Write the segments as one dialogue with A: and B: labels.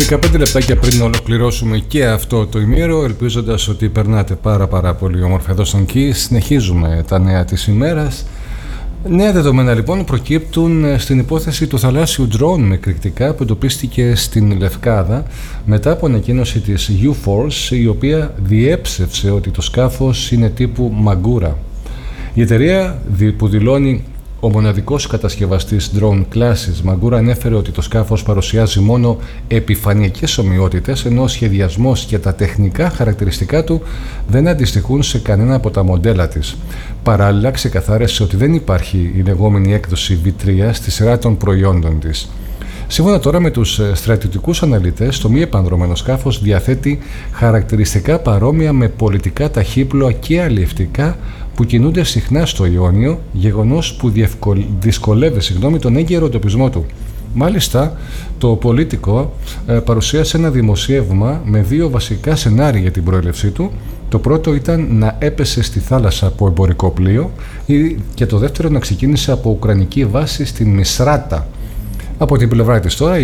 A: 15 λεπτάκια πριν ολοκληρώσουμε και αυτό το ημίωρο, ελπίζοντας ότι περνάτε πάρα πολύ όμορφα εδώ στον Kiss. Συνεχίζουμε τα νέα της ημέρας. Νέα δεδομένα λοιπόν προκύπτουν στην υπόθεση του θαλάσσιου drone με εκρηκτικά που εντοπίστηκε στην Λευκάδα μετά από ανακοίνωση της U-Force, η οποία διέψευσε ότι το σκάφος είναι τύπου Magura. Η εταιρεία που δηλώνει ο μοναδικός κατασκευαστής drone κλάσης Magura ανέφερε ότι το σκάφος παρουσιάζει μόνο επιφανειακές ομοιότητες, ενώ ο σχεδιασμός και τα τεχνικά χαρακτηριστικά του δεν αντιστοιχούν σε κανένα από τα μοντέλα της. Παράλληλα, ξεκαθάρισε ότι δεν υπάρχει η λεγόμενη έκδοση V3 στη σειρά των προϊόντων της. Σύμφωνα τώρα με τους στρατιωτικούς αναλυτές, το μη επανδρωμένο σκάφος διαθέτει χαρακτηριστικά παρόμοια με πολιτικά ταχύπλοα και αλλιευτικά που κινούνται συχνά στο Ιόνιο, γεγονός που δυσκολεύει τον έγκαιρο εντοπισμό του. Μάλιστα, το Politico παρουσίασε ένα δημοσίευμα με δύο βασικά σενάρια για την προέλευσή του. Το πρώτο ήταν να έπεσε στη θάλασσα από εμπορικό πλοίο και το δεύτερο να ξεκίνησε από ουκρανική βάση στην Μισράτα. Από την πλευρά της τώρα,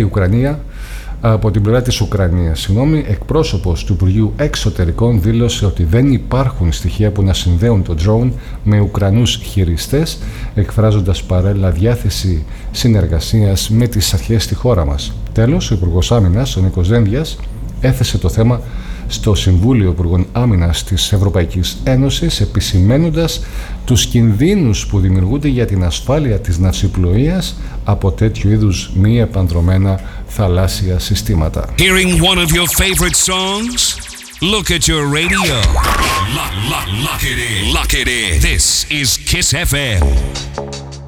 A: εκπρόσωπος του Υπουργείου Εξωτερικών δήλωσε ότι δεν υπάρχουν στοιχεία που να συνδέουν το drone με Ουκρανούς χειριστές, εκφράζοντας παράλληλα διάθεση συνεργασίας με τις αρχές στη χώρα μας. Τέλος, ο Υπουργός Άμυνας, ο Νίκος Δένδιας, έθεσε το θέμα στο Συμβούλιο Υπουργών Άμυνας της Ευρωπαϊκής Ένωσης, επισημαίνοντας τους κινδύνους που δημιουργούνται για την ασφάλεια της ναυσιπλοείας από τέτοιου είδους μη επανδρωμένα θαλάσσια συστήματα.
B: Hearing one of your favorite songs? Look at your radio. Lock it in. Lock it in. This is Kiss FM.